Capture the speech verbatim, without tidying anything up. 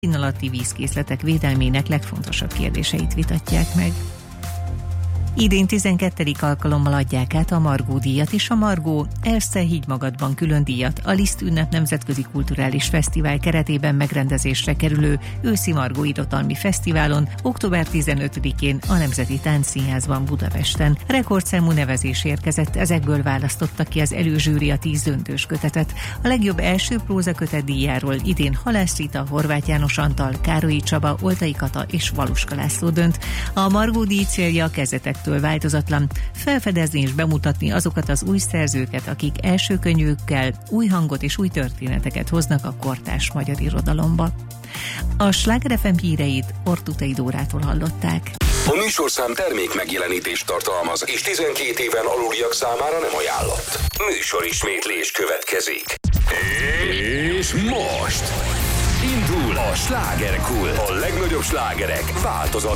szín alatti vízkészletek védelmének legfontosabb kérdéseit vitatják meg. Idén tizenkettedik alkalommal adják át a Margó díjat, és a Margó Erste higgy magadban külön díjat a Liszt ünnep nemzetközi kulturális fesztivál keretében megrendezésre kerülő őszi Margó irodalmi fesztiválon október tizenötödikén a Nemzeti Táncszínházban Budapesten. Rekordszámú nevezés érkezett, ezekből választottak ki az előzsűri a tíz döntős kötetet. A legjobb első prózakötet díjáról idén Halász Rita, Horváth János Antal, Károlyi Csaba, Oltai Kata és Valuska László dönt. A Margó díj célja a kezdetektől változatlan, felfedezni és bemutatni azokat az új szerzőket, akik első könyvükkel új hangot és új történeteket hoznak a kortárs magyar irodalomba. A Sláger ef em híreit Ortutai Dórától hallották. A műsorszám termék megjelenítést tartalmaz, és tizenkét éven aluliak számára nem ajánlott. Műsorismétlés következik. És most indul a Slágerkult. A legnagyobb slágerek változat